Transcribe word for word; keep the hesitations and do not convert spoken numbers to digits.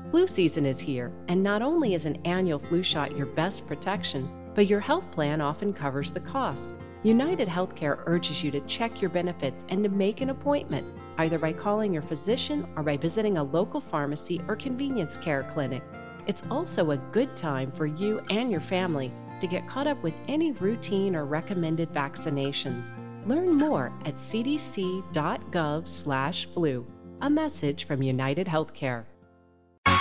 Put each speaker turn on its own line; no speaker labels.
Flu season is here, and not only is an annual flu shot your best protection, but your health plan often covers the cost. United Healthcare urges you to check your benefits and to make an appointment, either by calling your physician or by visiting a local pharmacy or convenience care clinic. It's also a good time for you and your family to get caught up with any routine or recommended vaccinations. Learn more at c d c dot gov slash flu. A message from United Healthcare.